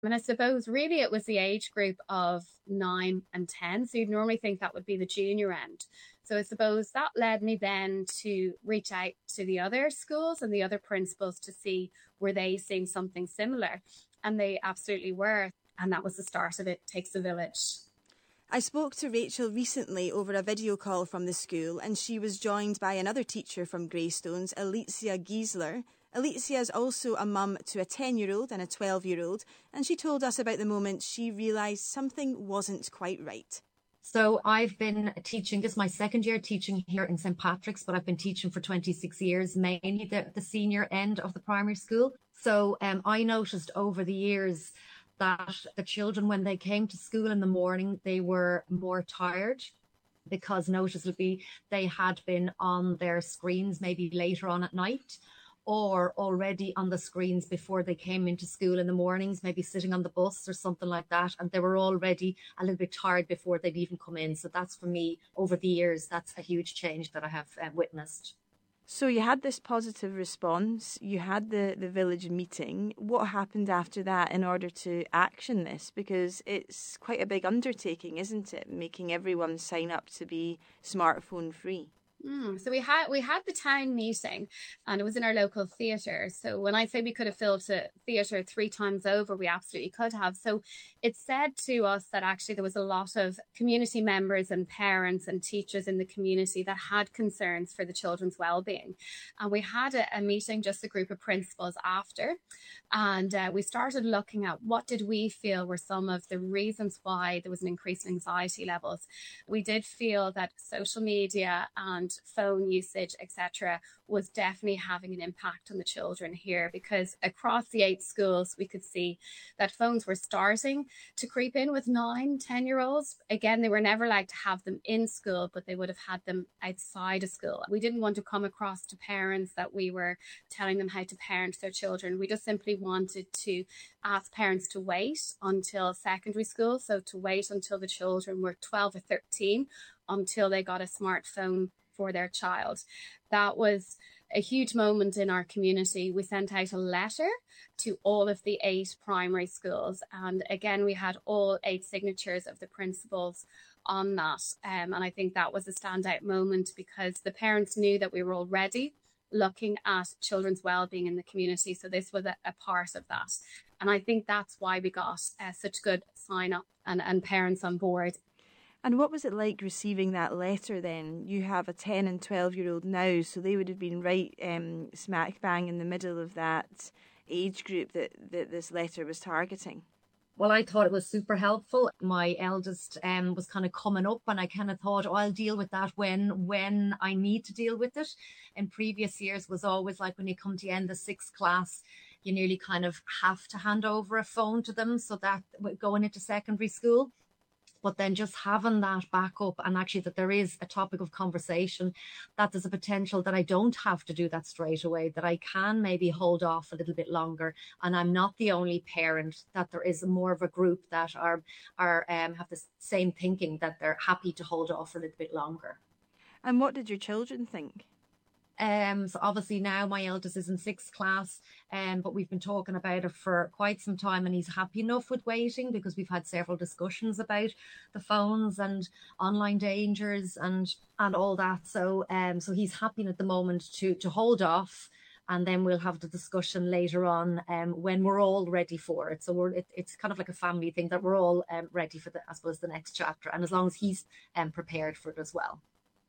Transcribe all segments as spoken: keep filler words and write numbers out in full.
And I suppose really it was the age group of nine and ten. So you'd normally think that would be the junior end. So I suppose that led me then to reach out to the other schools and the other principals to see were they seeing something similar. And they absolutely were. And that was the start of It Takes a Village. I spoke to Rachel recently over a video call from the school, and she was joined by another teacher from Greystones, Alicia Giesler. Alicia is also a mum to a ten-year-old and a twelve-year-old, and she told us about the moment she realised something wasn't quite right. So I've been teaching, this is my second year teaching here in Saint Patrick's, but I've been teaching for twenty-six years, mainly the, the senior end of the primary school. So um, I noticed over the years that the children, when they came to school in the morning, they were more tired because noticeably they had been on their screens maybe later on at night, or already on the screens before they came into school in the mornings, maybe sitting on the bus or something like that. And they were already a little bit tired before they'd even come in. So that's, for me, over the years, that's a huge change that I have uh, witnessed. So you had this positive response, you had the, the village meeting. What happened after that in order to action this? Because it's quite a big undertaking, isn't it? Making everyone sign up to be smartphone free. Mm, so we had we had the town meeting, and it was in our local theatre. So when I say we could have filled the theatre three times over, we absolutely could have. So it said to us that actually there was a lot of community members and parents and teachers in the community that had concerns for the children's well-being. And we had a, a meeting, just a group of principals after, and uh, we started looking at what did we feel were some of the reasons why there was an increase in anxiety levels. We did feel that social media and phone usage, et cetera, was definitely having an impact on the children here, because across the eight schools, we could see that phones were starting to creep in with nine, ten year olds. Again, they were never like to have them in school, but they would have had them outside of school. We didn't want to come across to parents that we were telling them how to parent their children. We just simply wanted to ask parents to wait until secondary school. So to wait until the children were twelve or thirteen, until they got a smartphone for their child. That was a huge moment in our community. We sent out a letter to all of the eight primary schools. And again, we had all eight signatures of the principals on that. Um, and I think that was a standout moment, because the parents knew that we were already looking at children's well-being in the community. So this was a, a part of that. And I think that's why we got uh, such good sign up and, and parents on board. And what was it like receiving that letter then? You have a ten and twelve year old now, so they would have been right um, smack bang in the middle of that age group that, that this letter was targeting. Well, I thought it was super helpful. My eldest um, was kind of coming up, and I kind of thought, oh, I'll deal with that when when I need to deal with it. In previous years was always like when you come to the end of sixth class, you nearly kind of have to hand over a phone to them, so that going into secondary school. But then just having that backup, and actually that there is a topic of conversation, that there's a potential that I don't have to do that straight away, that I can maybe hold off a little bit longer. And I'm not the only parent, that there is more of a group that are, are um, have the same thinking, that they're happy to hold off a little bit longer. And what did your children think? Um, so obviously now my eldest is in sixth class, um, but we've been talking about it for quite some time, and he's happy enough with waiting, because we've had several discussions about the phones and online dangers and and all that. So um, so he's happy at the moment to to hold off, and then we'll have the discussion later on um, when we're all ready for it. So we're it, it's kind of like a family thing, that we're all um, ready for the, I suppose, the next chapter, and as long as he's um, prepared for it as well.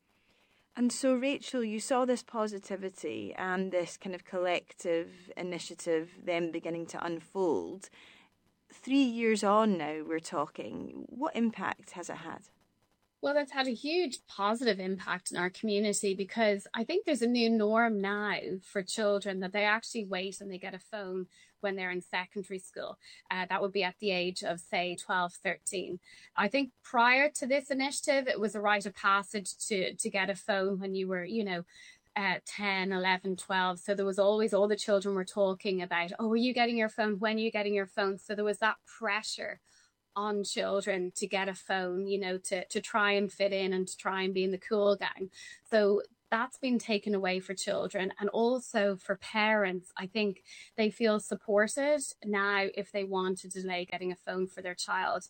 And so, Rachel, you saw this positivity and this kind of collective initiative then beginning to unfold. Three years on now, we're talking. What impact has it had? Well, that's had a huge positive impact in our community, because I think there's a new norm now for children that they actually wait and they get a phone when they're in secondary school. Uh, that would be at the age of, say, twelve, thirteen. I think prior to this initiative, it was a rite of passage to, to get a phone when you were, you know, uh, ten, eleven, twelve. So there was always, all the children were talking about, oh, are you getting your phone? When are you getting your phone? So there was that pressure on children to get a phone, you know, to, to try and fit in and to try and be in the cool gang. So that's been taken away for children. And also for parents, I think they feel supported now if they want to delay getting a phone for their child.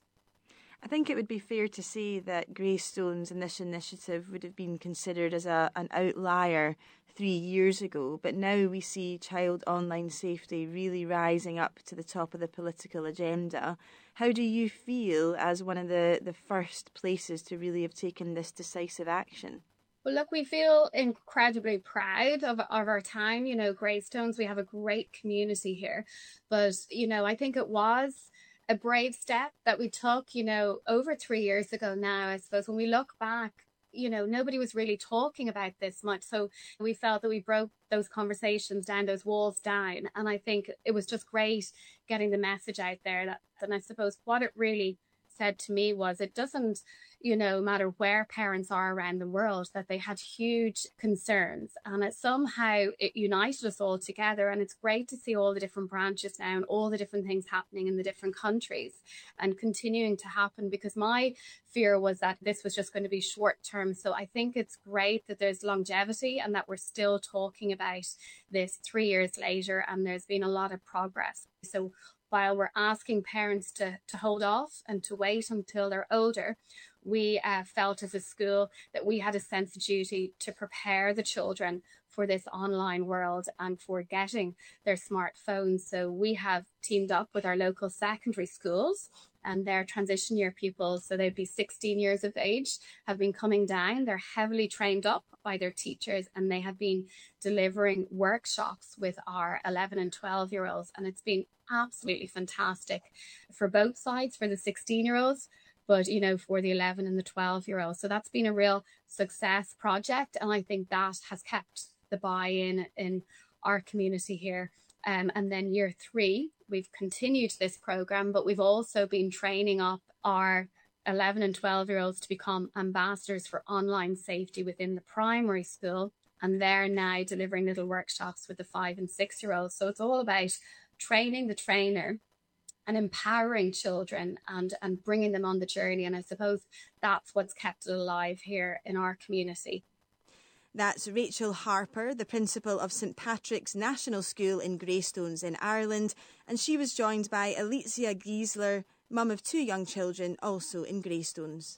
I think it would be fair to say that Greystones and this initiative would have been considered as a, an outlier three years ago, but now we see child online safety really rising up to the top of the political agenda. How do you feel as one of the, the first places to really have taken this decisive action? Well, look, we feel incredibly proud of, of our time. You know, Greystones, we have a great community here. But, you know, I think it was a brave step that we took, you know, over three years ago now, I suppose. When we look back, you know, nobody was really talking about this much. So we felt that we broke those conversations down, those walls down. And I think it was just great getting the message out there. That, and I suppose what it really said to me was it doesn't, you know, matter where parents are around the world, that they had huge concerns, and it somehow it united us all together. And it's great to see all the different branches now and all the different things happening in the different countries and continuing to happen, because my fear was that this was just going to be short term. So I think it's great that there's longevity and that we're still talking about this three years later, and there's been a lot of progress. So while we're asking parents to, to hold off and to wait until they're older, we uh, felt as a school that we had a sense of duty to prepare the children for this online world and for getting their smartphones. So we have teamed up with our local secondary schools and their transition year pupils, so they'd be sixteen years of age, have been coming down. They're heavily trained up by their teachers, and they have been delivering workshops with our eleven and twelve year olds. And it's been absolutely fantastic for both sides, for the sixteen year olds, but, you know, for the eleven and the twelve year olds. So that's been a real success project. And I think that has kept the buy-in in our community here. Um, and then year three, we've continued this program, but we've also been training up our eleven and twelve year olds to become ambassadors for online safety within the primary school. And they're now delivering little workshops with the five and six year olds. So it's all about training the trainer and empowering children and, and bringing them on the journey. And I suppose that's what's kept it alive here in our community. That's Rachel Harper, the principal of St Patrick's National School in Greystones in Ireland, and she was joined by Alicia Giesler, mum of two young children, also in Greystones.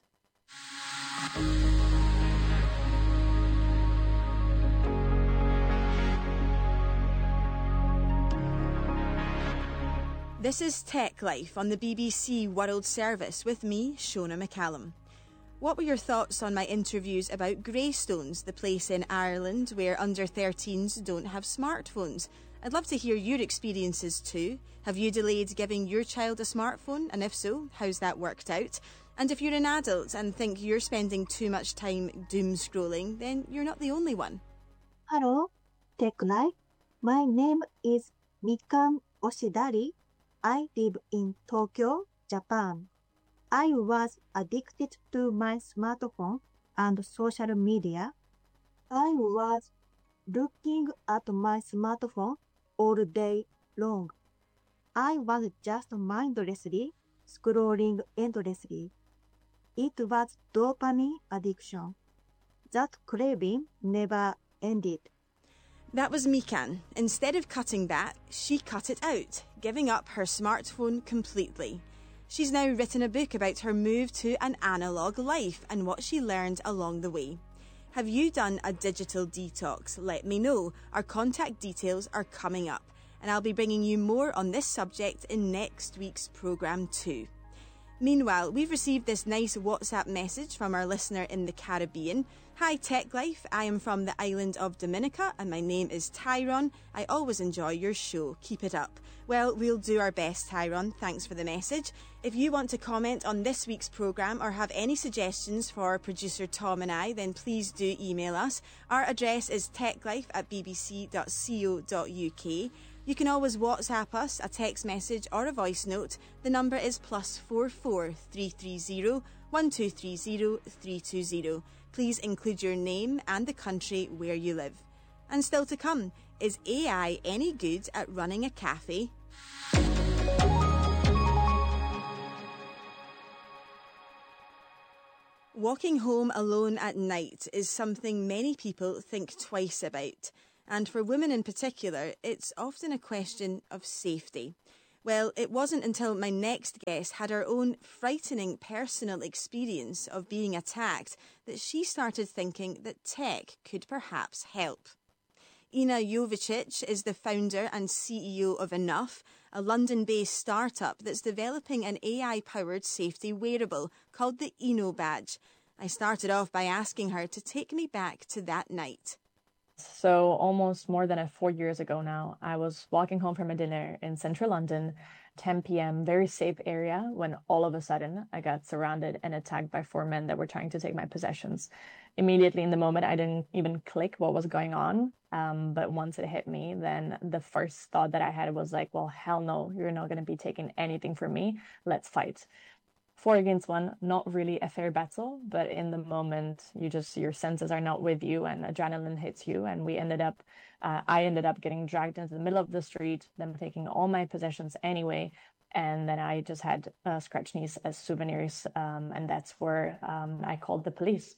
This is Tech Life on the B B C World Service with me, Shona McCallum. What were your thoughts on my interviews about Greystones, the place in Ireland where under thirteens don't have smartphones? I'd love to hear your experiences too. Have you delayed giving your child a smartphone? And if so, how's that worked out? And if you're an adult and think you're spending too much time doom scrolling, then you're not the only one. Hello, Tech Life. My name is Mikan Oshidari. I live in Tokyo, Japan. I was addicted to my smartphone and social media. I was looking at my smartphone all day long. I was just mindlessly scrolling endlessly. It was dopamine addiction. That craving never ended. That was Mikan. Instead of cutting that, she cut it out, giving up her smartphone completely. She's now written a book about her move to an analogue life and what she learned along the way. Have you done a digital detox? Let me know. Our contact details are coming up, and I'll be bringing you more on this subject in next week's programme too. Meanwhile, we've received this nice WhatsApp message from our listener in the Caribbean. Hi Tech Life, I am from the island of Dominica and my name is Tyrone. I always enjoy your show. Keep it up. Well, we'll do our best, Tyrone. Thanks for the message. If you want to comment on this week's programme or have any suggestions for producer Tom and I, then please do email us. Our address is techlife at b b c dot co dot u k. You can always WhatsApp us a text message or a voice note. The number is plus four four three three zero one two three zero three two zero. Please include your name and the country where you live. And still to come, is A I any good at running a cafe? Walking home alone at night is something many people think twice about. And for women in particular, it's often a question of safety. Well, it wasn't until my next guest had her own frightening personal experience of being attacked that she started thinking that tech could perhaps help. Ina Jovicic is the founder and C E O of Enough, a London-based startup that's developing an A I-powered safety wearable called the Eno Badge. I started off by asking her to take me back to that night. So almost more than a four years ago now, I was walking home from a dinner in central London, ten p.m., very safe area, when all of a sudden I got surrounded and attacked by four men that were trying to take my possessions. Immediately in the moment, I didn't even click what was going on. Um, but once it hit me, then the first thought that I had was like, well, hell no, you're not going to be taking anything from me. Let's fight. Four against one, not really a fair battle, but in the moment, you just, your senses are not with you and adrenaline hits you. And we ended up, uh, I ended up getting dragged into the middle of the street, them taking all my possessions anyway. And then I just had uh, scratch knees as souvenirs. Um, and that's where um, I called the police.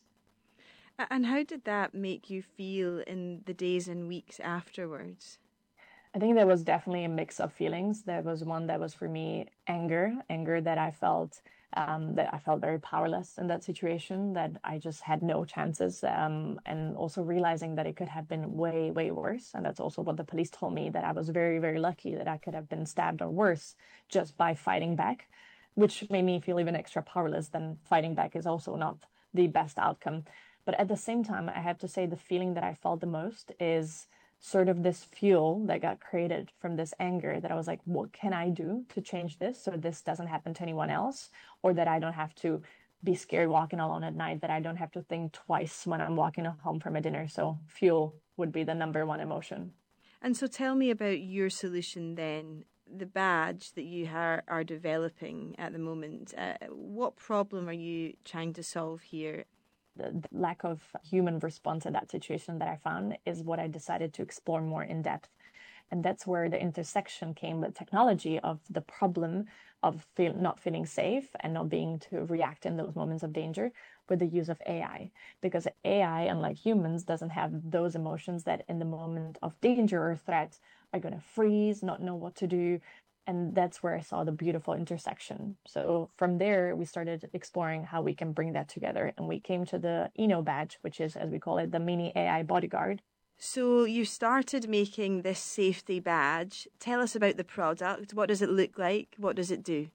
And how did that make you feel in the days and weeks afterwards? I think there was definitely a mix of feelings. There was one that was for me anger, anger that I felt um, that I felt very powerless in that situation, that I just had no chances, um, and also realizing that it could have been way, way worse. And that's also what the police told me, that I was very, very lucky that I could have been stabbed or worse just by fighting back, which made me feel even extra powerless. Then fighting back is also not the best outcome. But at the same time, I have to say the feeling that I felt the most is sort of this fuel that got created from this anger, that I was like, what can I do to change this so this doesn't happen to anyone else, or that I don't have to be scared walking alone at night, that I don't have to think twice when I'm walking home from a dinner. So fuel would be the number one emotion. And so tell me about your solution then, the badge that you are, are developing at the moment. Uh, what problem are you trying to solve here? The lack of human response in that situation that I found is what I decided to explore more in depth. And that's where the intersection came with technology of the problem of feel, not feeling safe and not being to react in those moments of danger with the use of A I. Because A I, unlike humans, doesn't have those emotions that in the moment of danger or threat are going to freeze, not know what to do. And that's where I saw the beautiful intersection. So from there, we started exploring how we can bring that together. And we came to the Eno Badge, which is, as we call it, the mini A I bodyguard. So you started making this safety badge. Tell us about the product. What does it look like? What does it do?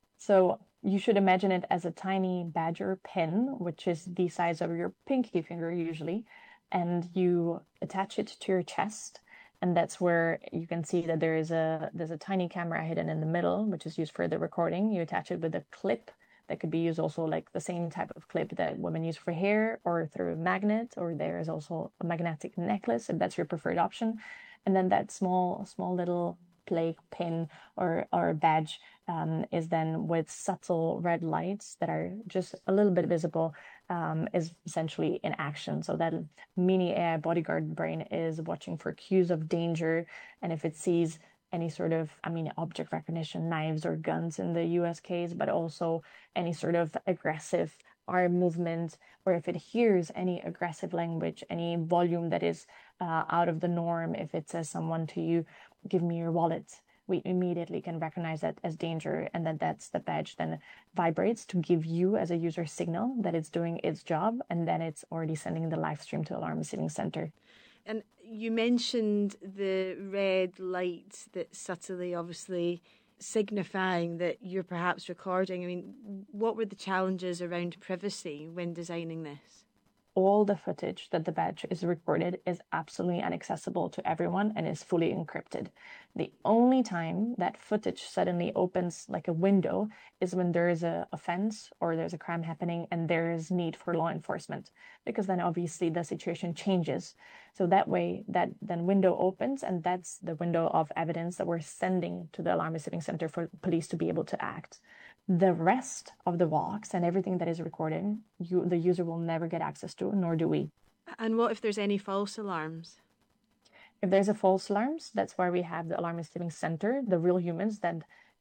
So you should imagine it as a tiny badger pin, which is the size of your pinky finger usually. And you attach it to your chest. And that's where you can see that there is a there's a tiny camera hidden in the middle, which is used for the recording. You attach it with a clip that could be used also like the same type of clip that women use for hair, or through a magnet, or there is also a magnetic necklace if that's your preferred option. And then that small small little play pin or or badge um, is then with subtle red lights that are just a little bit visible. Um, is essentially in action. So that mini A I bodyguard brain is watching for cues of danger. And if it sees any sort of, I mean, object recognition, knives or guns in the U S case, but also any sort of aggressive arm movement, or if it hears any aggressive language, any volume that is uh, out of the norm, if it says someone to you, give me your wallet, we immediately can recognize that as danger, and then that's the badge then vibrates to give you as a user signal that it's doing its job, and then it's already sending the live stream to Alarm Receiving Center. And you mentioned the red light that subtly, obviously, signifying that you're perhaps recording. I mean, what were the challenges around privacy when designing this? All the footage that the badge is recorded is absolutely inaccessible to everyone and is fully encrypted. The only time that footage suddenly opens like a window is when there is a offense or there's a crime happening and there is need for law enforcement, because then obviously the situation changes. So that way that then window opens, and that's the window of evidence that we're sending to the Alarm Receiving Center for police to be able to act. The rest of the walks and everything that is recorded, you, the user will never get access to, nor do we. And what if there's any false alarms? If there's a false alarms, that's why we have the Alarm Receiving Center, the real humans that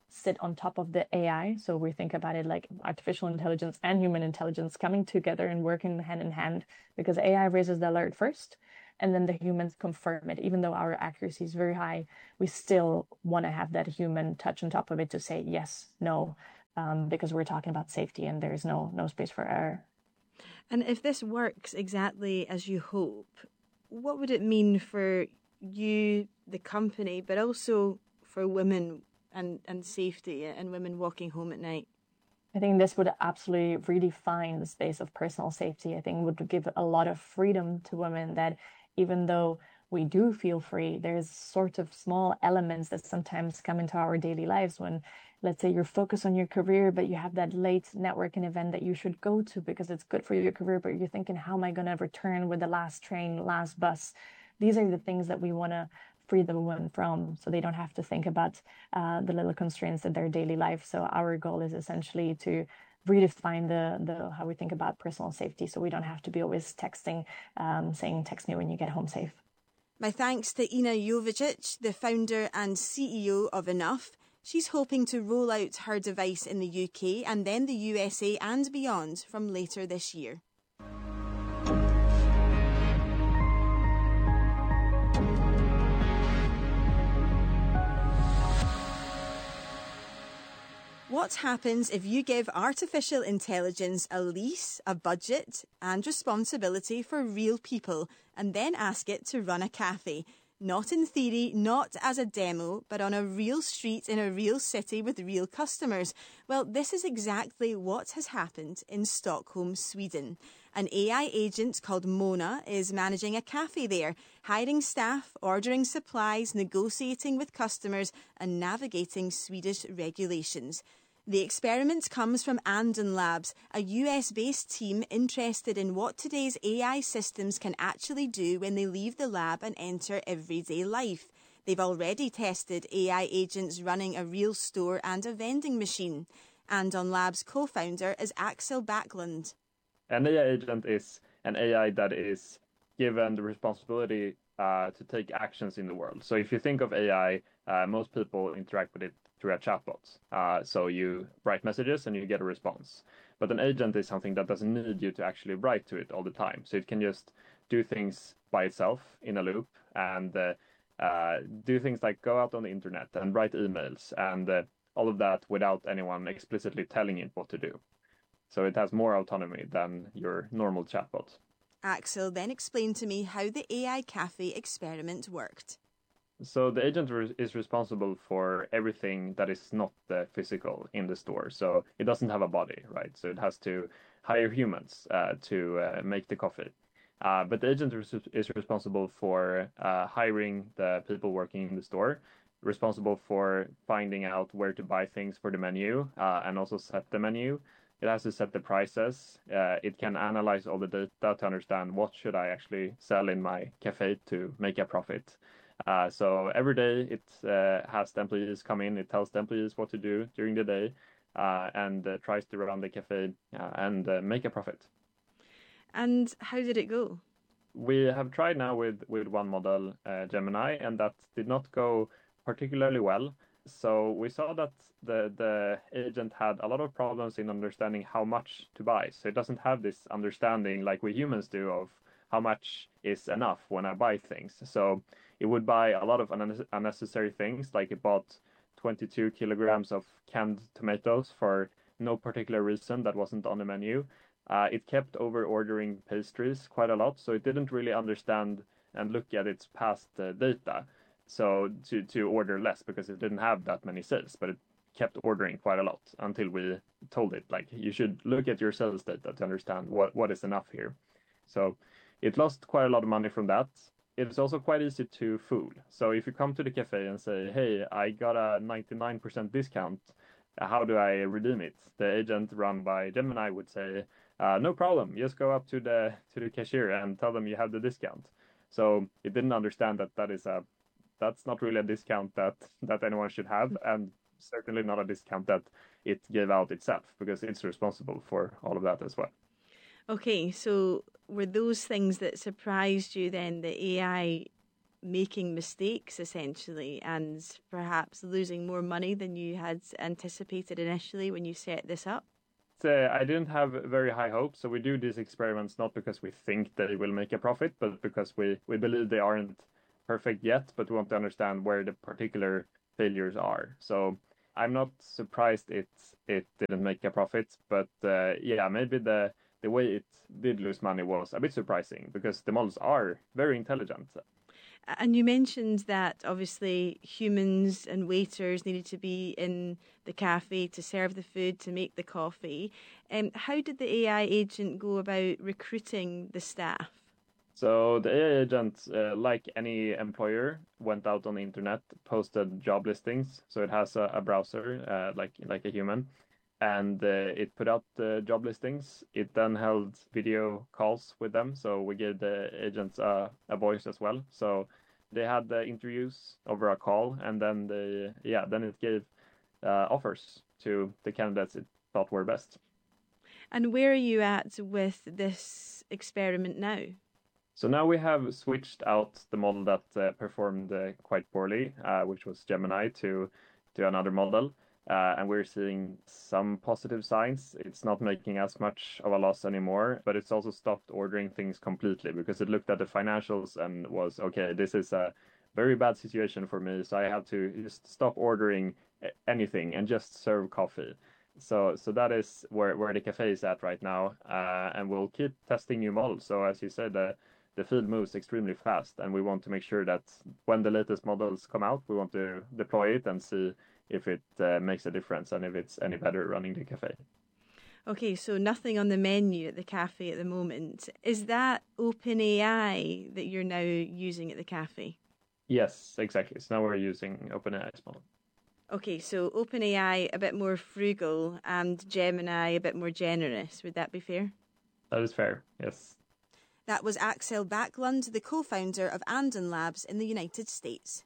sit on top of the A I. So we think about it like artificial intelligence and human intelligence coming together and working hand in hand, because A I raises the alert first and then the humans confirm it. Even though our accuracy is very high, we still want to have that human touch on top of it to say yes, no, um, because we're talking about safety and there's no no space for error. And if this works exactly as you hope, what would it mean for you, the company, but also for women and, and safety and women walking home at night? I think this would absolutely redefine the space of personal safety. I think it would give a lot of freedom to women, that even though we do feel free, there's sort of small elements that sometimes come into our daily lives when, let's say, you're focused on your career, but you have that late networking event that you should go to because it's good for your career, but you're thinking, how am I going to return with the last train, last bus? These are the things that we want to free the women from, so they don't have to think about uh, the little constraints in their daily life. So our goal is essentially to redefine the the how we think about personal safety, so we don't have to be always texting, um, saying text me when you get home safe. My thanks to Ina Jovicic, the founder and C E O of Enough. She's hoping to roll out her device in the U K and then the U S A and beyond from later this year. What happens if you give artificial intelligence a lease, a budget and responsibility for real people and then ask it to run a cafe? Not in theory, not as a demo, but on a real street in a real city with real customers. Well, this is exactly what has happened in Stockholm, Sweden. An A I agent called Mona is managing a cafe there, hiring staff, ordering supplies, negotiating with customers and navigating Swedish regulations. The experiment comes from Anden Labs, a U S-based team interested in what today's A I systems can actually do when they leave the lab and enter everyday life. They've already tested A I agents running a real store and a vending machine. Anden Labs co-founder is Axel Backlund. An A I agent is an A I that is given the responsibility uh, to take actions in the world. So if you think of A I, uh, most people interact with it through a chatbot. Uh, so you write messages and you get a response. But an agent is something that doesn't need you to actually write to it all the time. So it can just do things by itself in a loop and uh, uh, do things like go out on the internet and write emails and uh, all of that without anyone explicitly telling it what to do. So it has more autonomy than your normal chatbot. Axel then explained to me how the A I cafe experiment worked. So the agent re- is responsible for everything that is not uh, physical in the store. So it doesn't have a body, right? So it has to hire humans uh, to uh, make the coffee. Uh, but the agent is, is responsible for uh, hiring the people working in the store, responsible for finding out where to buy things for the menu uh, and also set the menu. It has to set the prices. Uh, it can analyze all the data to understand what should I actually sell in my cafe to make a profit. Uh, so every day it uh, has the employees come in, it tells the employees what to do during the day uh, and uh, tries to run the cafe uh, and uh, make a profit. And how did it go? We have tried now with, with one model, uh, Gemini, and that did not go particularly well. So we saw that the, the agent had a lot of problems in understanding how much to buy. So it doesn't have this understanding like we humans do of how much is enough when I buy things. So it would buy a lot of unnecessary things, like it bought twenty-two kilograms of canned tomatoes for no particular reason that wasn't on the menu. Uh, it kept over ordering pastries quite a lot, so it didn't really understand and look at its past uh, data. So to, to order less because it didn't have that many sales, but it kept ordering quite a lot until we told it, like, you should look at your sales data to understand what, what is enough here. So it lost quite a lot of money from that. It's also quite easy to fool. So if you come to the cafe and say, hey, I got a ninety-nine percent discount, how do I redeem it? The agent run by Gemini would say, uh, no problem, just go up to the to the cashier and tell them you have the discount. So it didn't understand that that is a that's not really a discount that, that anyone should have, and certainly not a discount that it gave out itself, because it's responsible for all of that as well. Okay, so were those things that surprised you then, the A I making mistakes essentially and perhaps losing more money than you had anticipated initially when you set this up? Uh, I didn't have very high hopes, so we do these experiments not because we think that it will make a profit, but because we, we believe they aren't perfect yet, but we want to understand where the particular failures are. So I'm not surprised it it didn't make a profit, but uh, yeah, maybe the the way it did lose money was a bit surprising because the models are very intelligent. And you mentioned that obviously humans and waiters needed to be in the cafe to serve the food, to make the coffee. Um, how did the A I agent go about recruiting the staff? So the A I agent, uh, like any employer, went out on the internet, posted job listings. So it has a, a browser, uh, like like a human, and uh, it put out the job listings. It then held video calls with them. So we gave the agents uh, a voice as well. So they had the interviews over a call, and then they yeah then it gave uh, offers to the candidates it thought were best. And where are you at with this experiment now? So now we have switched out the model that uh, performed uh, quite poorly, uh, which was Gemini, to to another model. Uh, and we're seeing some positive signs. It's not making as much of a loss anymore, but it's also stopped ordering things completely because it looked at the financials and was, okay, this is a very bad situation for me, so I have to just stop ordering anything and just serve coffee. So so that is where, where the cafe is at right now, uh, and we'll keep testing new models. So as you said, the, the field moves extremely fast, and we want to make sure that when the latest models come out, we want to deploy it and see if it uh, makes a difference and if it's any better running the cafe. Okay, so nothing on the menu at the cafe at the moment. Is that OpenAI that you're now using at the cafe? Yes, exactly. So now we're using OpenAI's model. Okay, so OpenAI a bit more frugal and Gemini a bit more generous. Would that be fair? That is fair, yes. That was Axel Backlund, the co-founder of Andon Labs in the United States.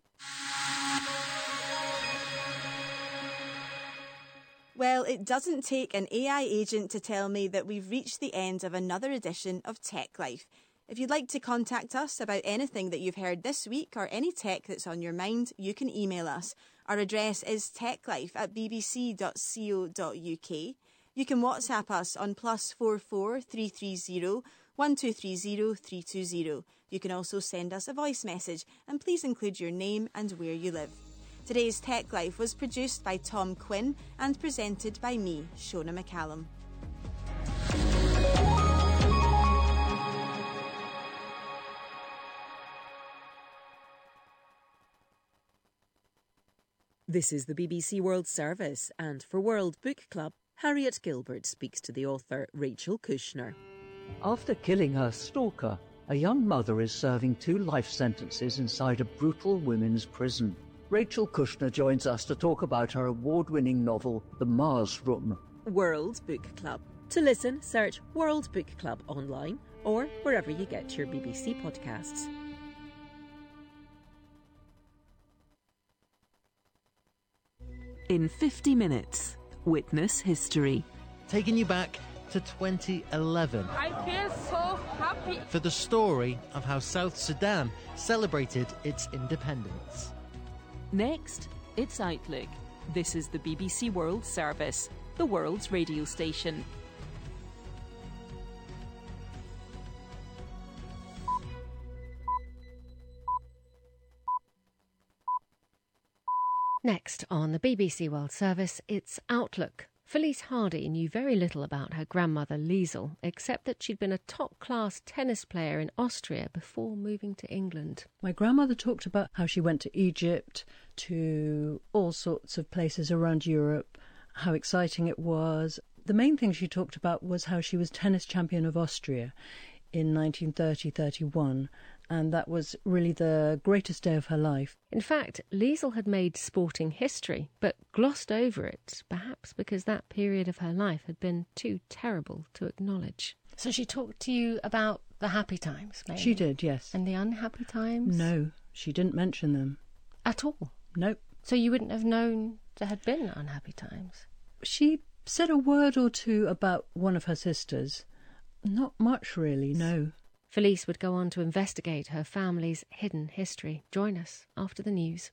Well, it doesn't take an A I agent to tell me that we've reached the end of another edition of Tech Life. If you'd like to contact us about anything that you've heard this week or any tech that's on your mind, you can email us. Our address is techlife at b b c dot co dot u k. You can WhatsApp us on plus four four three three zero one two three zero three two zero. You can also send us a voice message, and please include your name and where you live. Today's Tech Life was produced by Tom Quinn and presented by me, Shona McCallum. This is the B B C World Service, and for World Book Club, Harriet Gilbert speaks to the author Rachel Kushner. After killing her stalker, a young mother is serving two life sentences inside a brutal women's prison. Rachel Kushner joins us to talk about her award-winning novel, The Mars Room. World Book Club. To listen, search World Book Club online or wherever you get your B B C podcasts. In fifty minutes, witness history. Taking you back to twenty eleven. I feel so happy. For the story of how South Sudan celebrated its independence. Next, it's Outlook. This is the B B C World Service, the world's radio station. Next on the B B C World Service, it's Outlook. Felice Hardy knew very little about her grandmother Liesel, except that she'd been a top-class tennis player in Austria before moving to England. My grandmother talked about how she went to Egypt, to all sorts of places around Europe, how exciting it was. The main thing she talked about was how she was tennis champion of Austria in nineteen thirty thirty-one, and that was really the greatest day of her life. In fact, Liesel had made sporting history, but glossed over it, perhaps because that period of her life had been too terrible to acknowledge. So she talked to you about the happy times, maybe? She did, yes. And the unhappy times? No, she didn't mention them. At all? Nope. So you wouldn't have known there had been unhappy times? She said a word or two about one of her sisters. Not much, really, no. Felice would go on to investigate her family's hidden history. Join us after the news.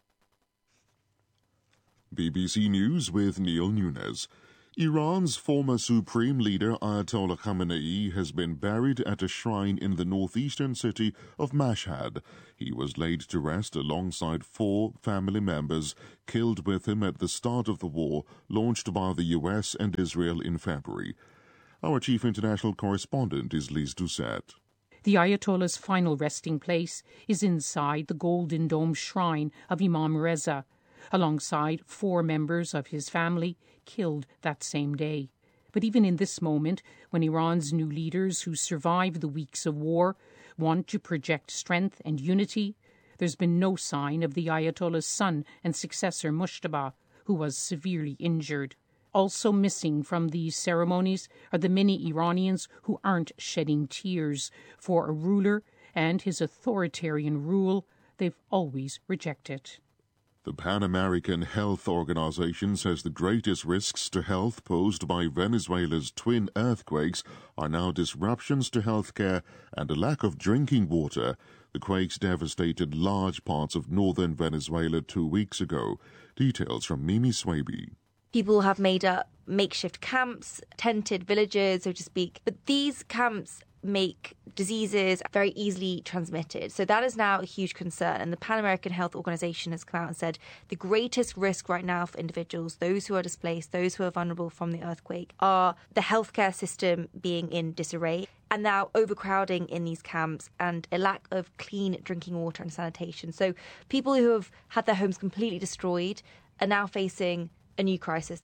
B B C News with Neil Nunes. Iran's former supreme leader Ayatollah Khamenei has been buried at a shrine in the northeastern city of Mashhad. He was laid to rest alongside four family members killed with him at the start of the war launched by the U S and Israel in February. Our chief international correspondent is Liz Doucette. The Ayatollah's final resting place is inside the Golden Dome shrine of Imam Reza, alongside four members of his family killed that same day. But even in this moment, when Iran's new leaders who survived the weeks of war want to project strength and unity, there's been no sign of the Ayatollah's son and successor Mujtaba, who was severely injured. Also missing from these ceremonies are the many Iranians who aren't shedding tears for a ruler and his authoritarian rule they've always rejected. The Pan American Health Organization says the greatest risks to health posed by Venezuela's twin earthquakes are now disruptions to healthcare and a lack of drinking water. The quakes devastated large parts of northern Venezuela two weeks ago. Details from Mimi Swaby. People have made up makeshift camps, tented villages, so to speak. But these camps make diseases very easily transmitted. So that is now a huge concern. And the Pan American Health Organization has come out and said the greatest risk right now for individuals, those who are displaced, those who are vulnerable from the earthquake, are the healthcare system being in disarray and now overcrowding in these camps and a lack of clean drinking water and sanitation. So people who have had their homes completely destroyed are now facing a new crisis.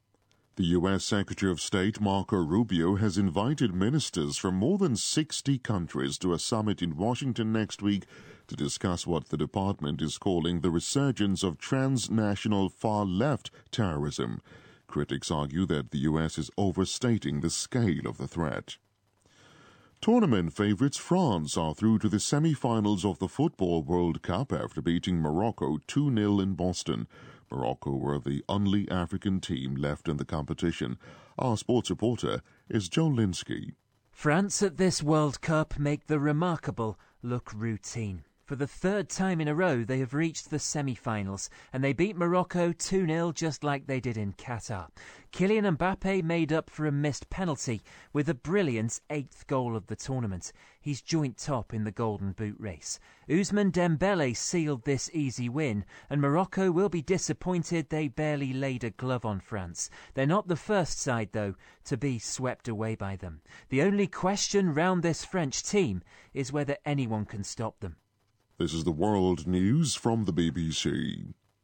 The U S Secretary of State Marco Rubio has invited ministers from more than sixty countries to a summit in Washington next week to discuss what the department is calling the resurgence of transnational far-left terrorism. Critics argue that the U S is overstating the scale of the threat. Tournament favourites France are through to the semi-finals of the Football World Cup after beating Morocco two nil in Boston. Morocco were the only African team left in the competition. Our sports reporter is Joe Linsky. France at this World Cup make the remarkable look routine. For the third time in a row, they have reached the semi-finals, and they beat Morocco two nil just like they did in Qatar. Kylian Mbappe made up for a missed penalty with a brilliant eighth goal of the tournament. He's joint top in the Golden Boot race. Ousmane Dembele sealed this easy win, and Morocco will be disappointed they barely laid a glove on France. They're not the first side, though, to be swept away by them. The only question round this French team is whether anyone can stop them. This is the World News from the B B C.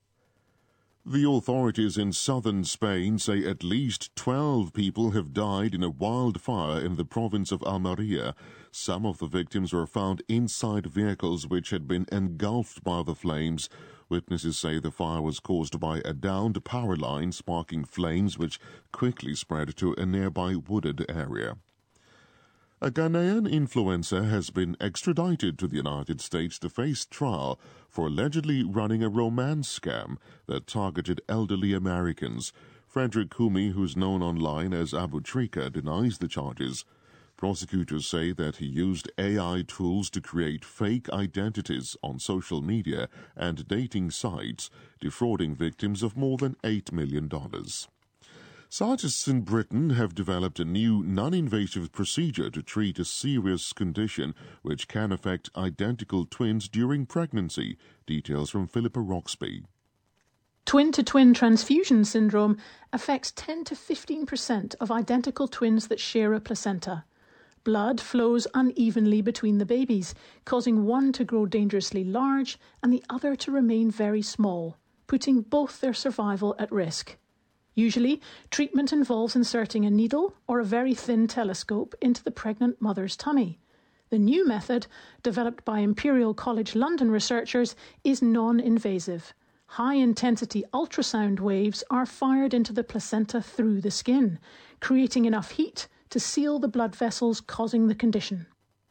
The authorities in southern Spain say at least twelve people have died in a wildfire in the province of Almeria. Some of the victims were found inside vehicles which had been engulfed by the flames. Witnesses say the fire was caused by a downed power line sparking flames which quickly spread to a nearby wooded area. A Ghanaian influencer has been extradited to the United States to face trial for allegedly running a romance scam that targeted elderly Americans. Frederick Kumi, who's known online as Abu Trika, denies the charges. Prosecutors say that he used A I tools to create fake identities on social media and dating sites, defrauding victims of more than eight million dollars. Scientists in Britain have developed a new non-invasive procedure to treat a serious condition which can affect identical twins during pregnancy. Details from Philippa Roxby. Twin-to-twin transfusion syndrome affects ten to fifteen percent of identical twins that share a placenta. Blood flows unevenly between the babies, causing one to grow dangerously large and the other to remain very small, putting both their survival at risk. Usually, treatment involves inserting a needle or a very thin telescope into the pregnant mother's tummy. The new method, developed by Imperial College London researchers, is non-invasive. High-intensity ultrasound waves are fired into the placenta through the skin, creating enough heat to seal the blood vessels causing the condition.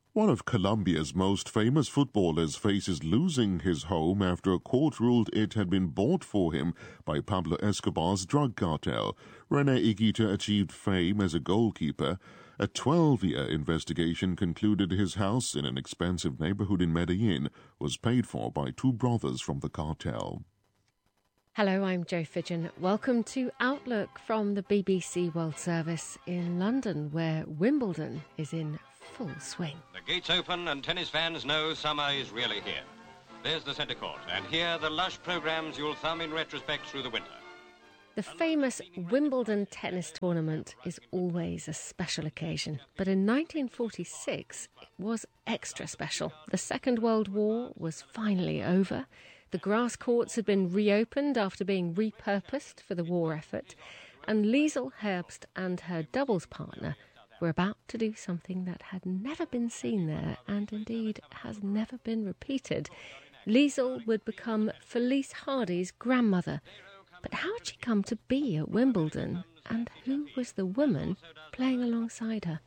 One of Colombia's most famous footballers faces losing his home after a court ruled it had been bought for him by Pablo Escobar's drug cartel. René Higuita achieved fame as a goalkeeper. A twelve-year investigation concluded his house in an expensive neighborhood in Medellin was paid for by two brothers from the cartel. Hello, I'm Jo Fidgen. Welcome to Outlook from the B B C World Service in London, where Wimbledon is in full swing. The gates open and tennis fans know summer is really here. There's the centre court, and here the lush programmes you'll thumb in retrospect through the winter. The famous Wimbledon tennis tournament is always a special occasion, but in nineteen forty-six it was extra special. The Second World War was finally over. The grass courts had been reopened after being repurposed for the war effort, and Liesl Herbst and her doubles partner were about to do something that had never been seen there and indeed has never been repeated. Liesl would become Felice Hardy's grandmother. But how had she come to be at Wimbledon, and who was the woman playing alongside her?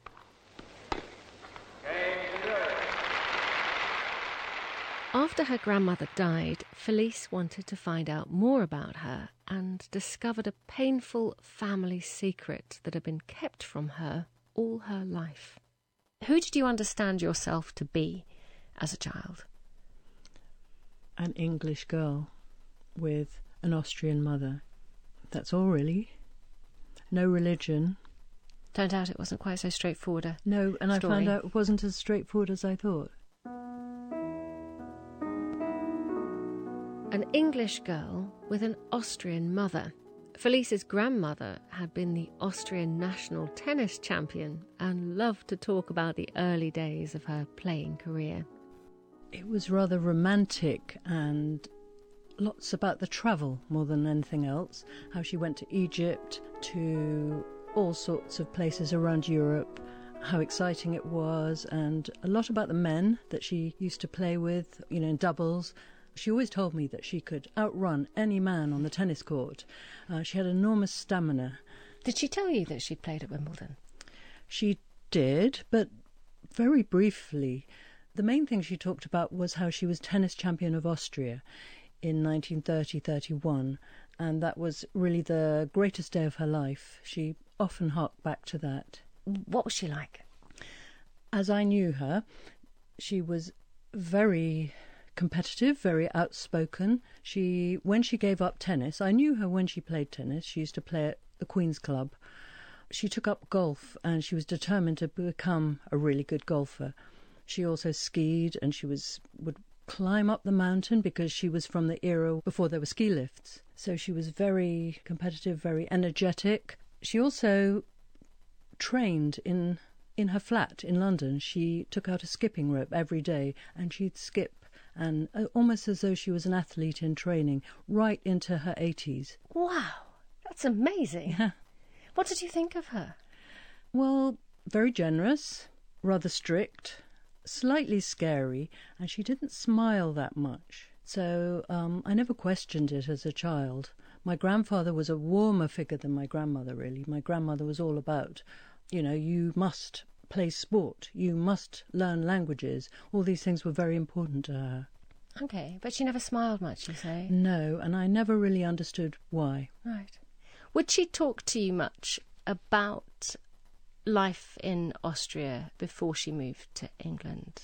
After her grandmother died, Felice wanted to find out more about her and discovered a painful family secret that had been kept from her all her life. Who did you understand yourself to be as a child? An English girl with an Austrian mother. That's all, really. No religion. Turned out it wasn't quite so straightforward a No, and story. I found out it wasn't as straightforward as I thought. An English girl with an Austrian mother. Felice's grandmother had been the Austrian national tennis champion and loved to talk about the early days of her playing career. It was rather romantic and lots about the travel more than anything else. How she went to Egypt, to all sorts of places around Europe, how exciting it was, and a lot about the men that she used to play with, you know, in doubles. She always told me that she could outrun any man on the tennis court. Uh, she had enormous stamina. Did she tell you that she played at Wimbledon? She did, but very briefly. The main thing she talked about was how she was tennis champion of Austria in nineteen thirty thirty-one, and that was really the greatest day of her life. She often harked back to that. What was she like? As I knew her, she was very competitive, very outspoken. She, when she gave up tennis, I knew her when she played tennis. She used to play at the Queen's Club. She took up golf, and she was determined to become a really good golfer. She also skied, and she was would climb up the mountain because she was from the era before there were ski lifts. So she was very competitive, very energetic. She also trained in in her flat in London. She took out a skipping rope every day, and she'd skip, and uh, almost as though she was an athlete in training, right into her eighties. Wow, that's amazing. Yeah. What did you think of her? Well, very generous, rather strict, slightly scary, and she didn't smile that much. So um, I never questioned it as a child. My grandfather was a warmer figure than my grandmother, really. My grandmother was all about, you know, you must play sport, you must learn languages. All these things were very important to her. Okay, but she never smiled much, you say? No, and I never really understood why. Right. Would she talk to you much about life in Austria before she moved to England?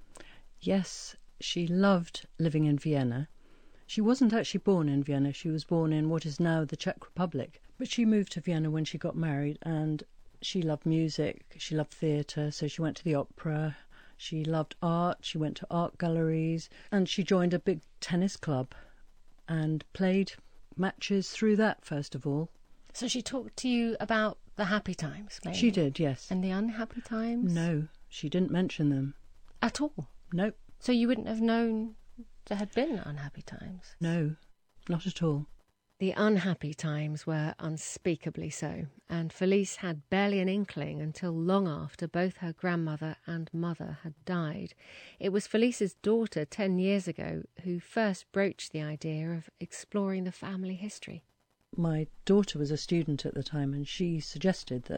Yes, she loved living in Vienna. She wasn't actually born in Vienna. She was born in what is now the Czech Republic. But she moved to Vienna when she got married, and she loved music, she loved theatre, so she went to the opera. She loved art, she went to art galleries, and she joined a big tennis club and played matches through that, first of all. So she talked to you about the happy times, maybe? She did, yes. And the unhappy times? No, she didn't mention them. At all? Nope. So you wouldn't have known there had been unhappy times? No, not at all. The unhappy times were unspeakably so, and Felice had barely an inkling until long after both her grandmother and mother had died. It was Felice's daughter ten years ago who first broached the idea of exploring the family history. My daughter was a student at the time, and she suggested that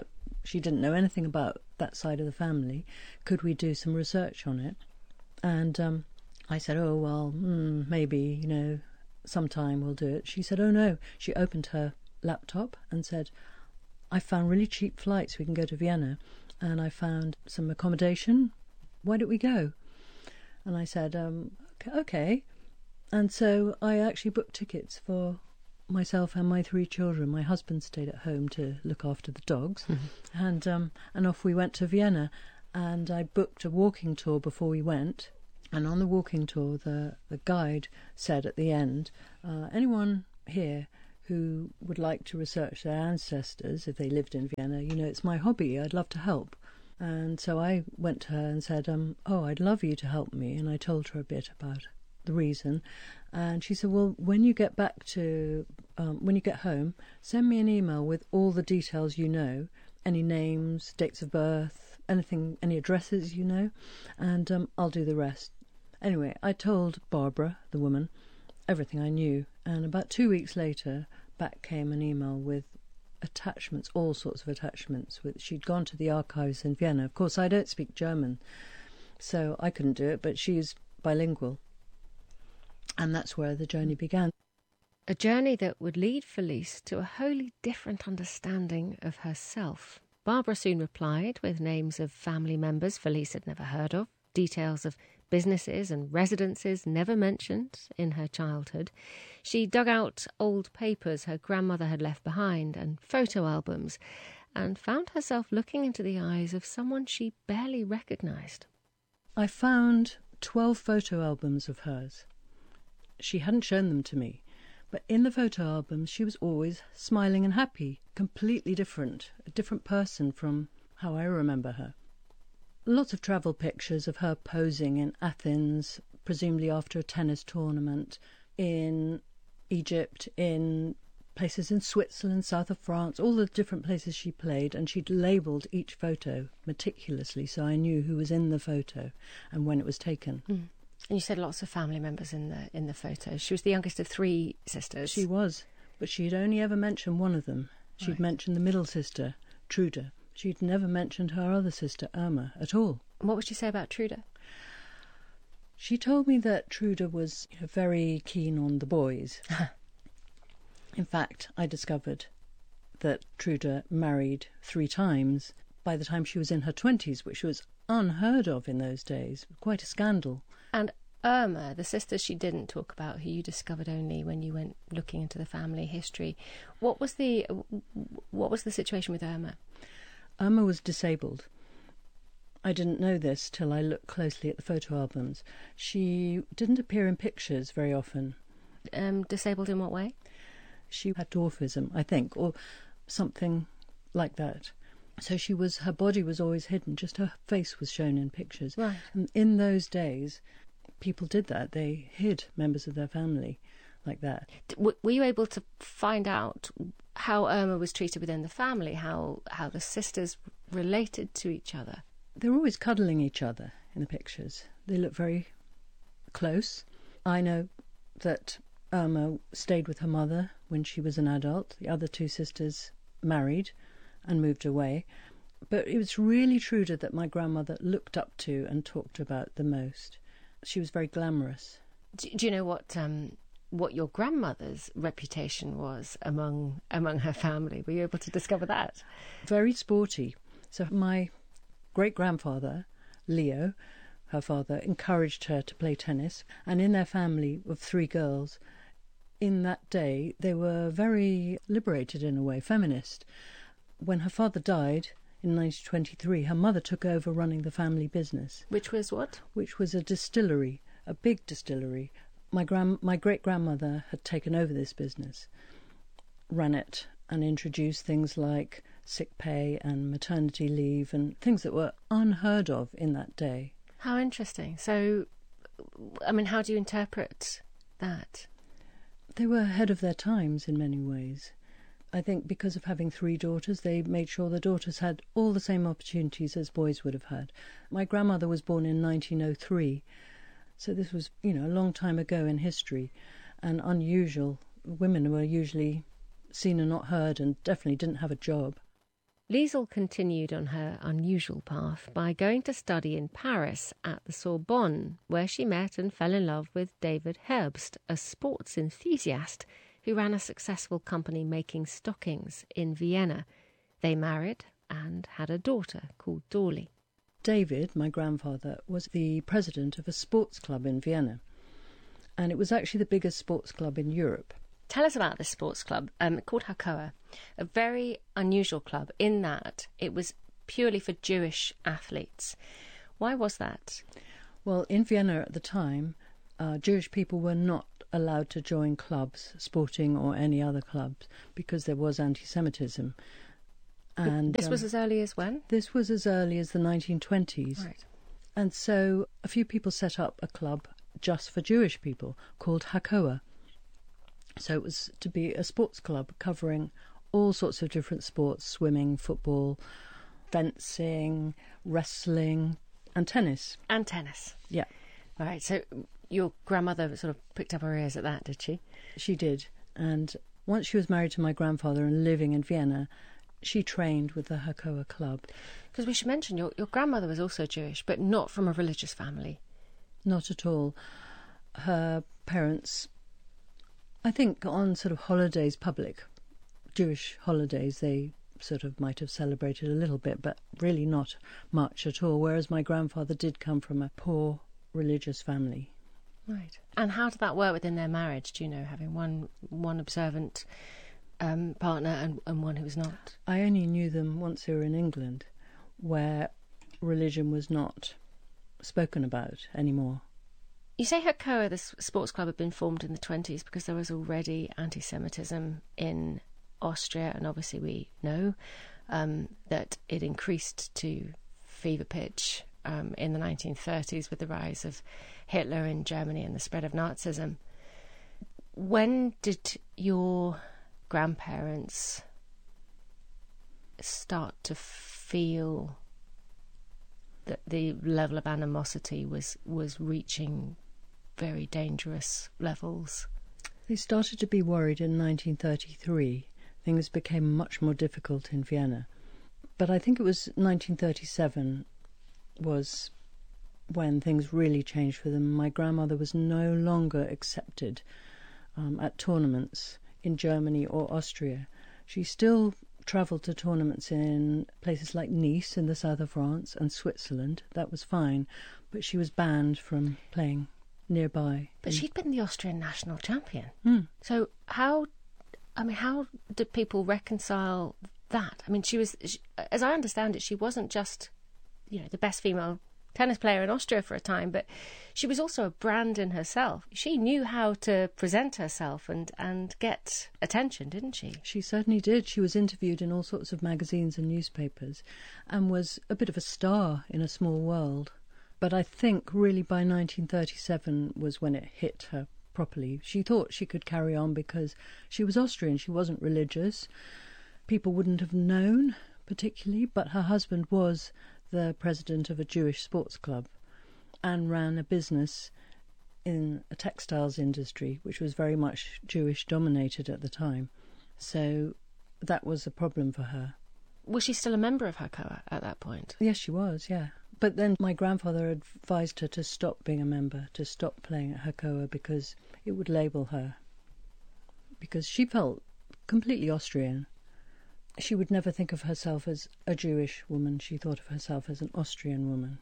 She didn't know anything about that side of the family. Could we do some research on it? And um, I said, oh, well, mm, maybe, you know, sometime we'll do it. She said, oh, no. She opened her laptop and said, I found really cheap flights. We can go to Vienna. And I found some accommodation. Why don't we go? And I said, um, okay. And so I actually booked tickets for myself and my three children. My husband stayed at home to look after the dogs. Mm-hmm. And um, and off we went to Vienna. And I booked a walking tour before we went. And on the walking tour, the, the guide said at the end, uh, anyone here who would like to research their ancestors, if they lived in Vienna, you know, it's my hobby, I'd love to help. And so I went to her and said, um, oh, I'd love you to help me. And I told her a bit about the reason. And she said, well, when you get back to, um, when you get home, send me an email with all the details you know, any names, dates of birth, anything, any addresses you know, and um, I'll do the rest. Anyway, I told Barbara, the woman, everything I knew. And about two weeks later, back came an email with attachments, all sorts of attachments. With she'd gone to the archives in Vienna. Of course, I don't speak German, so I couldn't do it, but she's bilingual. And that's where the journey began. A journey that would lead Felice to a wholly different understanding of herself. Barbara soon replied with names of family members Felice had never heard of, details of businesses and residences never mentioned in her childhood. She dug out old papers her grandmother had left behind and photo albums, and found herself looking into the eyes of someone she barely recognised. I found twelve photo albums of hers. She hadn't shown them to me, but in the photo albums she was always smiling and happy, completely different, a different person from how I remember her. Lots of travel pictures of her posing in Athens, presumably after a tennis tournament, in Egypt, in places in Switzerland, south of France, all the different places she played, and she'd labelled each photo meticulously so I knew who was in the photo and when it was taken. Mm. And you said lots of family members in the in the photos. She was the youngest of three sisters. She was, but she'd only ever mentioned one of them. She'd right. mentioned the middle sister, Trude. She'd never mentioned her other sister, Irma, at all. And what would she say about Trude? She told me that Trude was you know, very keen on the boys. In fact, I discovered that Trude married three times by the time she was in her twenties, which was unheard of in those days. Quite a scandal. And Irma, the sister she didn't talk about, who you discovered only when you went looking into the family history, what was the what was the situation with Irma? Irma was disabled. I didn't know this till I looked closely at the photo albums. She didn't appear in pictures very often. Um, disabled in what way? She had dwarfism, I think, or something like that. So she was, her body was always hidden, just her face was shown in pictures. Right. And in those days, people did that. They hid members of their family like that. Were you able to find out how Irma was treated within the family, how how the sisters related to each other? They were always cuddling each other in the pictures. They looked very close. I know that Irma stayed with her mother when she was an adult. The other two sisters married and moved away. But it was really Trude that my grandmother looked up to and talked about the most. She was very glamorous. Do, do you know what um, what your grandmother's reputation was among among her family? Were you able to discover that? Very sporty. So my great-grandfather, Leo, her father, encouraged her to play tennis. And in their family of three girls, in that day, they were very liberated in a way, feminist. When her father died in nineteen twenty-three, her mother took over running the family business. Which was what? Which was a distillery, a big distillery. My grand, my great-grandmother had taken over this business, ran it, and introduced things like sick pay and maternity leave and things that were unheard of in that day. How interesting. So, I mean, how do you interpret that? They were ahead of their times in many ways. I think because of having three daughters, they made sure the daughters had all the same opportunities as boys would have had. My grandmother was born in nineteen oh three, so this was, you know, a long time ago in history, and unusual. Women were usually seen and not heard and definitely didn't have a job. Liesl continued on her unusual path by going to study in Paris at the Sorbonne, where she met and fell in love with David Herbst, a sports enthusiast who ran a successful company making stockings in Vienna. They married and had a daughter called Dorli. David, my grandfather, was the president of a sports club in Vienna, and it was actually the biggest sports club in Europe. Tell us about this sports club um, called Hakoah, a very unusual club in that it was purely for Jewish athletes. Why was that? Well, in Vienna at the time, uh, Jewish people were not allowed to join clubs, sporting or any other clubs, because there was anti-Semitism. And this um, was as early as when? This was as early as the nineteen twenties. Right. And so a few people set up a club just for Jewish people called Hakoah. So it was to be a sports club covering all sorts of different sports: swimming, football, fencing, wrestling, and tennis. And tennis. Yeah. All right, so your grandmother sort of picked up her ears at that, did she? She did. And once she was married to my grandfather and living in Vienna, she trained with the Hakoah club. Because we should mention, your, your grandmother was also Jewish, but not from a religious family. Not at all. Her parents, I think on sort of holidays, public Jewish holidays, they sort of might have celebrated a little bit, but really not much at all, whereas my grandfather did come from a poor religious family. Right. And how did that work within their marriage, do you know, having one one observant um, partner and, and one who was not? I only knew them once they were in England, where religion was not spoken about anymore. You say Hakoah, this sports club, had been formed in the twenties because there was already anti-Semitism in Austria, and obviously we know um, that it increased to fever pitch um, in the nineteen thirties with the rise of Hitler in Germany and the spread of Nazism. When did your grandparents start to feel that the level of animosity was, was reaching very dangerous levels? They started to be worried in nineteen thirty-three. Things became much more difficult in Vienna. But I think it was nineteen thirty-seven was when things really changed for them. My grandmother was no longer accepted um, at tournaments in Germany or Austria. She still travelled to tournaments in places like Nice in the south of France and Switzerland. That was fine, but she was banned from playing nearby. But she'd been the Austrian national champion. Mm. So how, I mean, how did people reconcile that? I mean, she was, she, as I understand it, she wasn't just, you know, the best female tennis player in Austria for a time, but she was also a brand in herself. She knew how to present herself and, and get attention, didn't she? She certainly did. She was interviewed in all sorts of magazines and newspapers and was a bit of a star in a small world. But I think really by nineteen thirty-seven was when it hit her properly. She thought she could carry on because she was Austrian. She wasn't religious. People wouldn't have known particularly, but her husband was the president of a Jewish sports club and ran a business in a textiles industry, which was very much Jewish dominated at the time. So that was a problem for her. Was she still a member of Hakoah at that point? Yes, she was, yeah. But then my grandfather advised her to stop being a member, to stop playing at Hakoah because it would label her. Because she felt completely Austrian. She would never think of herself as a Jewish woman. She thought of herself as an Austrian woman.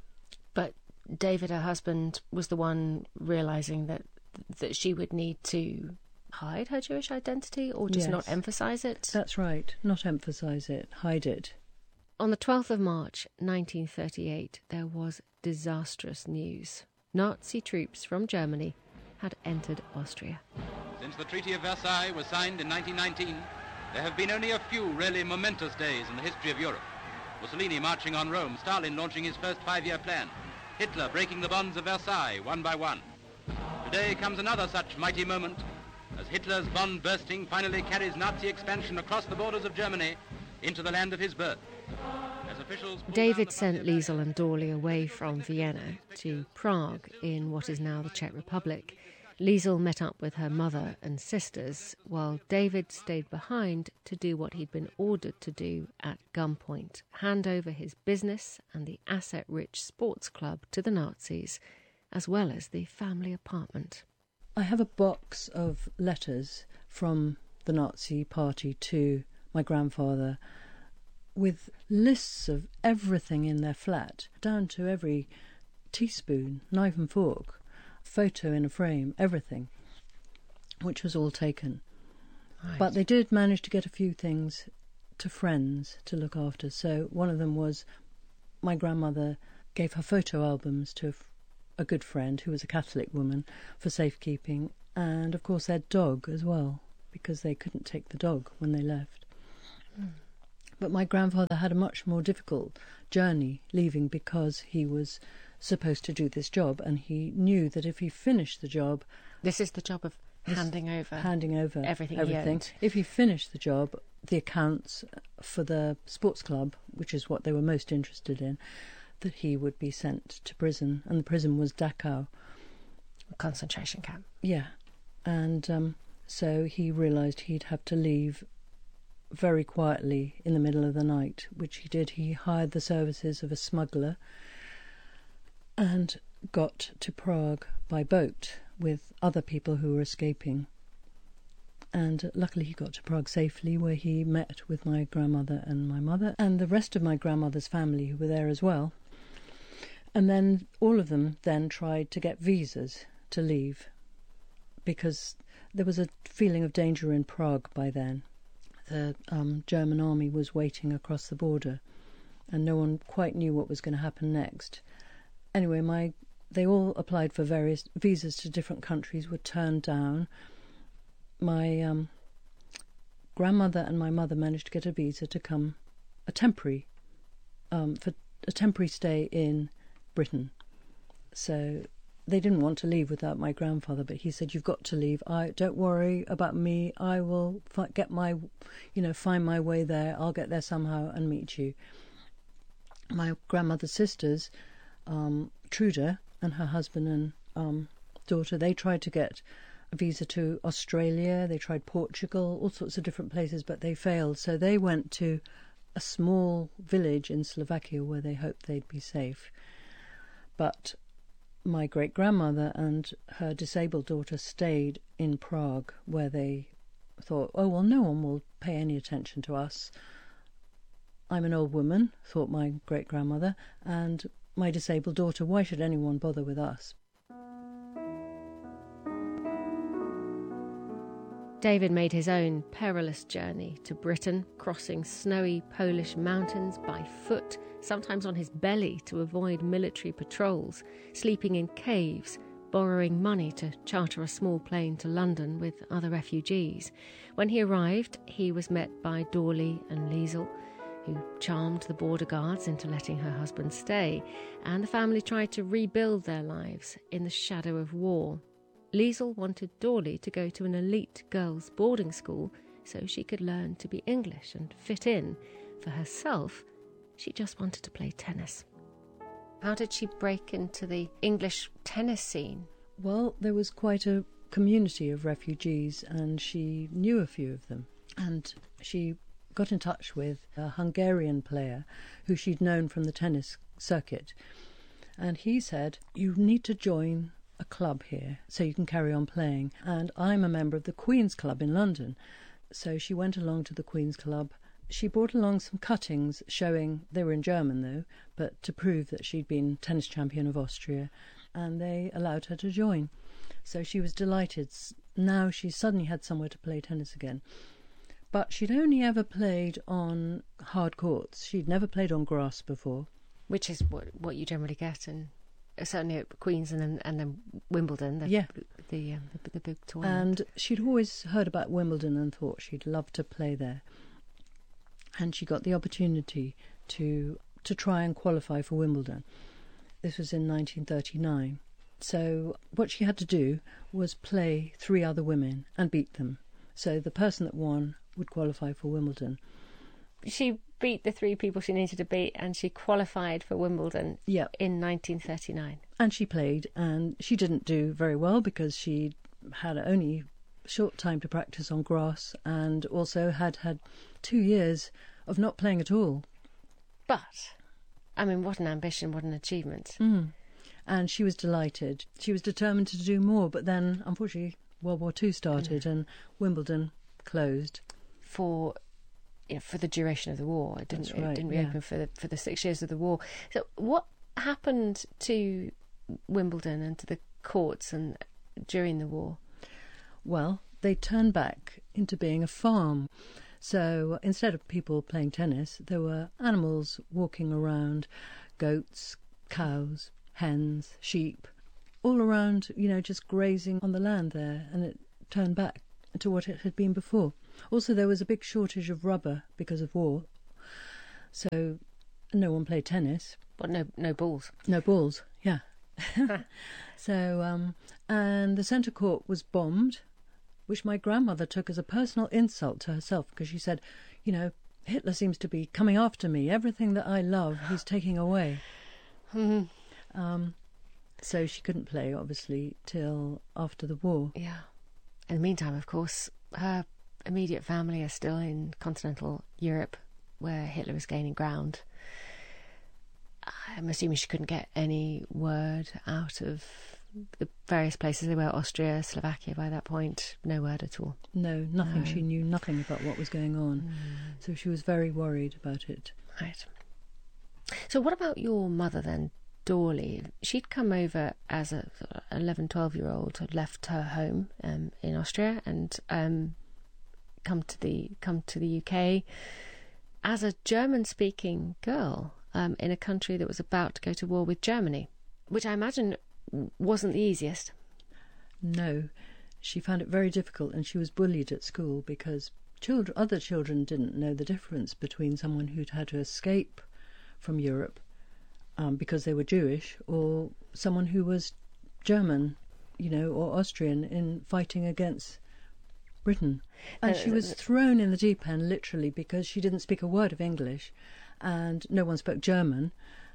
But David, her husband, was the one realising that that she would need to hide her Jewish identity or just Yes. not emphasise it? That's right. Not emphasise it. Hide it. On the twelfth of March nineteen thirty-eight, there was disastrous news. Nazi troops from Germany had entered Austria. Since the Treaty of Versailles was signed in nineteen nineteen, there have been only a few really momentous days in the history of Europe. Mussolini marching on Rome, Stalin launching his first five-year plan, Hitler breaking the bonds of Versailles one by one. Today comes another such mighty moment, as Hitler's bond bursting finally carries Nazi expansion across the borders of Germany into the land of his birth. As officials David sent Liesl and Dorli away from Vienna to Prague in what is now the Czech Republic. Liesl met up with her mother and sisters, while David stayed behind to do what he'd been ordered to do at gunpoint, hand over his business and the asset-rich sports club to the Nazis, as well as the family apartment. I have a box of letters from the Nazi party to my grandfather with lists of everything in their flat, down to every teaspoon, knife and fork, photo in a frame, everything, which was all taken. Right. But they did manage to get a few things to friends to look after. So one of them was my grandmother gave her photo albums to a good friend who was a Catholic woman for safekeeping, and of course their dog as well, because they couldn't take the dog when they left. Mm. But my grandfather had a much more difficult journey leaving, because he was supposed to do this job, and he knew that if he finished the job... This is the job of handing over... Handing over everything, everything. He owned. If he finished the job, the accounts for the sports club, which is what they were most interested in, that he would be sent to prison, and the prison was Dachau. A concentration camp. Yeah. And um, so he realised he'd have to leave very quietly in the middle of the night, which he did. He hired the services of a smuggler and got to Prague by boat with other people who were escaping. And luckily he got to Prague safely, where he met with my grandmother and my mother and the rest of my grandmother's family who were there as well. And then all of them then tried to get visas to leave, because there was a feeling of danger in Prague by then. The um, German army was waiting across the border, and no one quite knew what was going to happen next. Anyway, my they all applied for various visas to different countries, were turned down. My um, grandmother and my mother managed to get a visa to come, a temporary, um, for a temporary stay in Britain. So they didn't want to leave without my grandfather, but he said, "You've got to leave. I don't worry about me. I will fi- get my, you know, find my way there. I'll get there somehow and meet you." My grandmother's sisters, um, Truda and her husband and um, daughter, they tried to get a visa to Australia. They tried Portugal, all sorts of different places, but they failed. So they went to a small village in Slovakia where they hoped they'd be safe. But my great-grandmother and her disabled daughter stayed in Prague, where they thought, oh, well, no one will pay any attention to us. I'm an old woman, thought my great-grandmother, and my disabled daughter, why should anyone bother with us? David made his own perilous journey to Britain, crossing snowy Polish mountains by foot, sometimes on his belly to avoid military patrols, sleeping in caves, borrowing money to charter a small plane to London with other refugees. When he arrived, he was met by Dorley and Liesl, who charmed the border guards into letting her husband stay, and the family tried to rebuild their lives in the shadow of war. Liesl wanted Dorley to go to an elite girls' boarding school so she could learn to be English and fit in. For herself, she just wanted to play tennis. How did she break into the English tennis scene? Well, there was quite a community of refugees, and she knew a few of them. And she got in touch with a Hungarian player who she'd known from the tennis circuit. And he said, "You need to join a club here so you can carry on playing, and I'm a member of the Queen's Club in London." So she went along to the Queen's Club. She brought along some cuttings showing, they were in German though, but to prove that she'd been tennis champion of Austria, and they allowed her to join. So she was delighted. Now she suddenly had somewhere to play tennis again. But she'd only ever played on hard courts. She'd never played on grass before. Which is what, what you generally get in certainly at Queen's and then, and then Wimbledon, the, yeah. the, um, the, the big tournament. And she'd always heard about Wimbledon and thought she'd love to play there. And she got the opportunity to to try and qualify for Wimbledon. This was in nineteen thirty-nine. So what she had to do was play three other women and beat them. So the person that won would qualify for Wimbledon. She beat the three people she needed to beat, and she qualified for Wimbledon yeah. in nineteen thirty-nine. And she played, and she didn't do very well because she had only short time to practice on grass and also had had two years of not playing at all. But, I mean, what an ambition, what an achievement. Mm. And she was delighted. She was determined to do more, but then, unfortunately, World War Two started mm. and Wimbledon closed. For you know, for the duration of the war. It didn't, right, it didn't reopen yeah. for, the, for the six years of the war. So what happened to Wimbledon and to the courts and during the war? Well, they turned back into being a farm. So instead of people playing tennis, there were animals walking around, goats, cows, hens, sheep, all around, you know, just grazing on the land there, and it turned back to what it had been before. Also, there was a big shortage of rubber because of war, so no one played tennis. But no, no balls. No balls, yeah. So, um, and the centre court was bombed, which my grandmother took as a personal insult to herself, because she said, you know, Hitler seems to be coming after me. Everything that I love, he's taking away. Mm-hmm. Um, so she couldn't play, obviously, till after the war. Yeah. In the meantime, of course, her immediate family are still in continental Europe, where Hitler is gaining ground. I'm assuming she couldn't get any word out of the various places they were, Austria, Slovakia by that point. No word at all. No, nothing. No. She knew nothing about what was going on. Mm. So she was very worried about it. Right. So what about your mother then, Dorley? She'd come over as a eleven, twelve-year-old, had left her home um, in Austria and um, come to the come to the U K as a German-speaking girl um, in a country that was about to go to war with Germany, which I imagine wasn't the easiest. No, she found it very difficult, and she was bullied at school because children, other children didn't know the difference between someone who'd had to escape from Europe um, because they were Jewish, or someone who was German, you know, or Austrian in fighting against Britain. And uh, she was thrown in the deep end, literally, because she didn't speak a word of English and no one spoke German.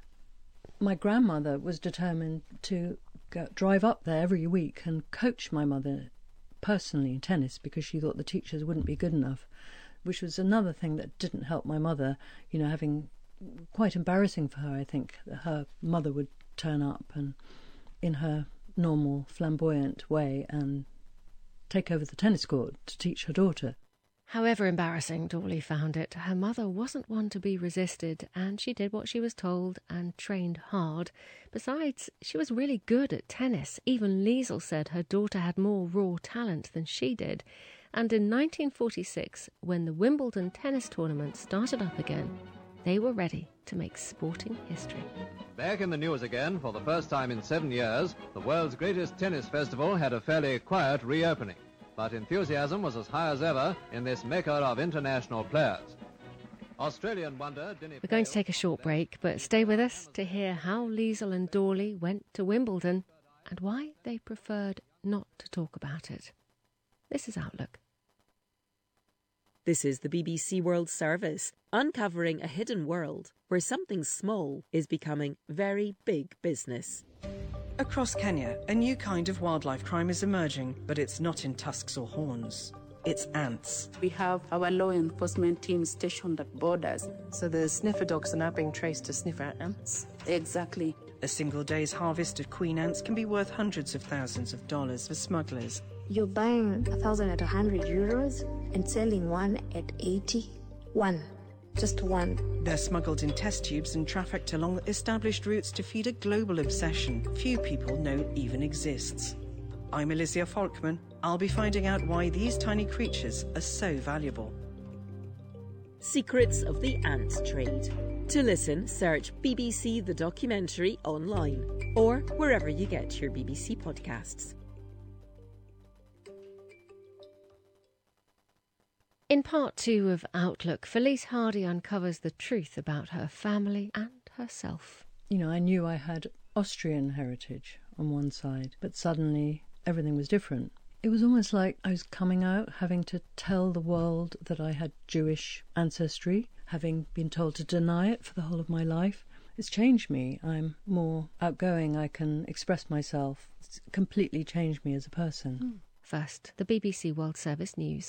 My grandmother was determined to go, drive up there every week and coach my mother personally in tennis because she thought the teachers wouldn't be good enough, which was another thing that didn't help my mother, you know, having quite embarrassing for her, I think, that her mother would turn up and in her normal flamboyant way and take over the tennis court to teach her daughter. However embarrassing Dorley found it, her mother wasn't one to be resisted, and she did what she was told and trained hard. Besides, she was really good at tennis. Even Liesl said her daughter had more raw talent than she did. And in nineteen forty-six, when the Wimbledon tennis tournament started up again, they were ready to make sporting history. Back in the news again, for the first time in seven years, the world's greatest tennis festival had a fairly quiet reopening. But enthusiasm was as high as ever in this mecca of international players. Australian wonder... We're going to take a short break, but stay with us to hear how Liesl and Dorley went to Wimbledon and why they preferred not to talk about it. This is Outlook. This is the B B C World Service, uncovering a hidden world where something small is becoming very big business. Across Kenya, a new kind of wildlife crime is emerging, but it's not in tusks or horns. It's ants. We have our law enforcement team stationed at borders. So the sniffer dogs are now being traced to sniffer ants? Exactly. A single day's harvest of queen ants can be worth hundreds of thousands of dollars for smugglers. You're buying a thousand at a hundred euros and selling one at eighty. One. Just one. They're smuggled in test tubes and trafficked along established routes to feed a global obsession few people know even exists. I'm Alicia Folkman. I'll be finding out why these tiny creatures are so valuable. Secrets of the Ant Trade. To listen, search B B C The Documentary online or wherever you get your B B C podcasts. In part two of Outlook, Felice Hardy uncovers the truth about her family and herself. You know, I knew I had Austrian heritage on one side, but suddenly everything was different. It was almost like I was coming out, having to tell the world that I had Jewish ancestry, having been told to deny it for the whole of my life. It's changed me. I'm more outgoing. I can express myself. It's completely changed me as a person. First, the B B C World Service News.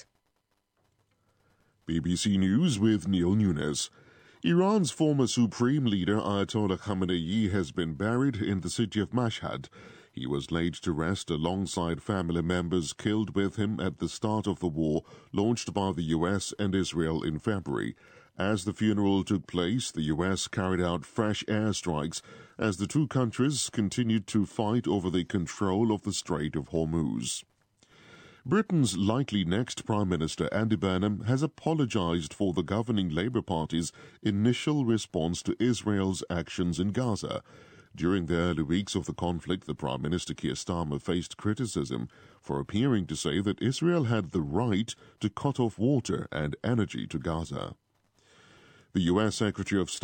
B B C News with Neil Nunes. Iran's former supreme leader Ayatollah Khamenei has been buried in the city of Mashhad. He was laid to rest alongside family members killed with him at the start of the war launched by the U S and Israel in February. As the funeral took place, the U S carried out fresh airstrikes as the two countries continued to fight over the control of the Strait of Hormuz. Britain's likely next Prime Minister, Andy Burnham, has apologised for the governing Labour Party's initial response to Israel's actions in Gaza. During the early weeks of the conflict, the Prime Minister Keir Starmer faced criticism for appearing to say that Israel had the right to cut off water and energy to Gaza. The U S Secretary of State